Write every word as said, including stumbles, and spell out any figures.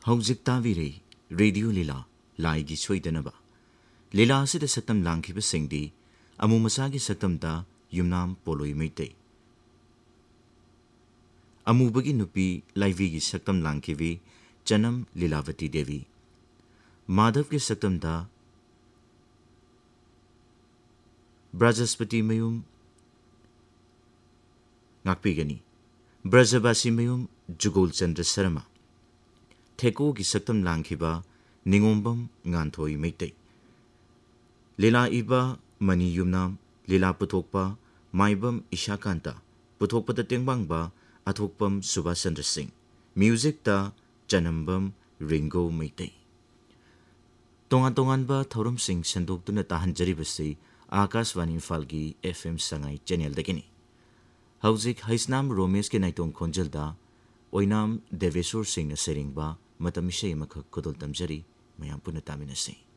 हौजिक ताबीरे radio लीला लाइगी सोइदनबा लीला असिद सक्तम लांखिब सिंगदी अमु मसागी सक्तमदा युमनाम पोलोई मैते अमुबगी नुपी लाइवीगी सक्तम लांखिबी चनम लीलावती देवी माधव के सक्तमदा ब्रजस्पति मयुम नाकपीगनी ब्रजबासी मयुम जुगोल चंद्र शर्मा थेको की सक्तम लांखिबा निंगोंबम गांथोई मैते लीला इबा मनी युमनाम लीला पुथोकपा माइबम इशाकांता पुथोकपद तेंगबांगबा अथोकपम सुभाष चंद्र सिंह म्यूजिक ता चनम्बम रिंगो मैते तोंगा तोंगानबा थौरम सिंह संदोक्तुना ताहनजरिबसि आकाशवाणी इम्फालगी एफएम संगाई चैनल दगिनी हौजिक हैसनाम रोमेश के नाइतों खोंजलदा ओइनाम देवेश्वर सिंह सेरिंगबा मतम इशै मखक कुदल तमजरी मयाम पुनः तामिनसै।